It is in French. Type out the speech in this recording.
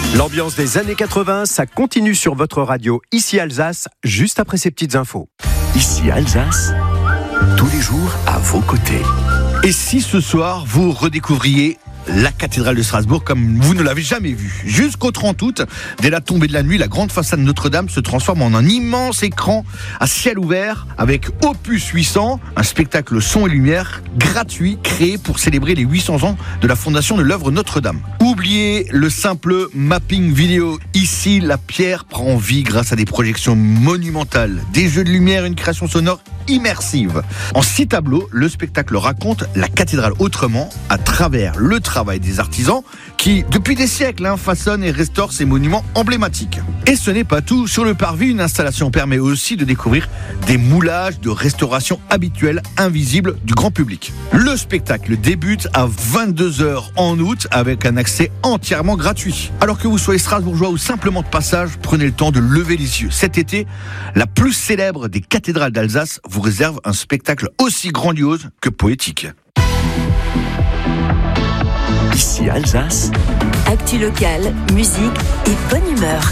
L'ambiance des années 80, ça continue sur votre radio, ici Alsace, juste après ces petites infos. Ici Alsace, tous les jours à vos côtés. Et si ce soir, vous redécouvriez la cathédrale de Strasbourg comme vous ne l'avez jamais vue. Jusqu'au 30 août, dès la tombée de la nuit, la grande façade Notre-Dame se transforme en un immense écran à ciel ouvert avec Opus 800, un spectacle son et lumière gratuit créé pour célébrer les 800 ans de la fondation de l'œuvre Notre-Dame. Oubliez le simple mapping vidéo. Ici, la pierre prend vie grâce à des projections monumentales, des jeux de lumière, une création sonore immersive. En 6 tableaux, le spectacle raconte la cathédrale autrement à travers le travail des artisans qui, depuis des siècles, façonnent et restaurent ces monuments emblématiques. Et ce n'est pas tout. Sur le parvis, une installation permet aussi de découvrir des moulages de restauration habituels, invisibles du grand public. Le spectacle débute à 22h en août avec un accès entièrement gratuit. Alors que vous soyez strasbourgeois ou simplement de passage, prenez le temps de lever les yeux. Cet été, la plus célèbre des cathédrales d'Alsace vous réserve un spectacle aussi grandiose que poétique. Ici Alsace, actu locale, musique et bonne humeur.